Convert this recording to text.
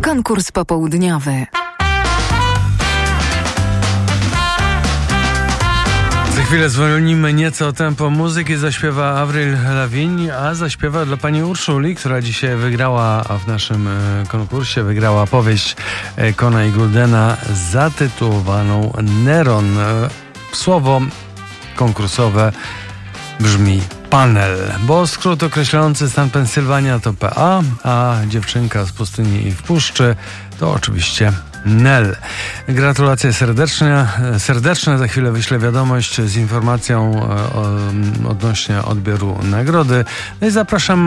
Konkurs popołudniowy. Za chwilę zwolnimy nieco tempo muzyki, zaśpiewa Avril Lavigne, a zaśpiewa dla pani Urszuli, która dzisiaj wygrała w naszym konkursie, wygrała powieść Cohna i Goldena zatytułowaną Neron. Słowo konkursowe brzmi panel, bo skrót określający stan Pensylwania to PA, a dziewczynka z pustyni i w puszczy to oczywiście Nel. Gratulacje serdeczne. Za chwilę wyślę wiadomość z informacją odnośnie odbioru nagrody. No i zapraszam